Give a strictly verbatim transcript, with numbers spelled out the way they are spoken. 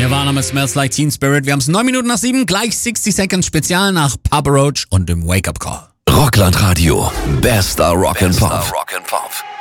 Nirvana mit Smells Like Teen Spirit. Wir haben es neun Minuten nach sieben, gleich sixty Seconds Spezial nach Papa Roach und dem Wake-Up Call. Rockland Radio, bester Rock and Pop.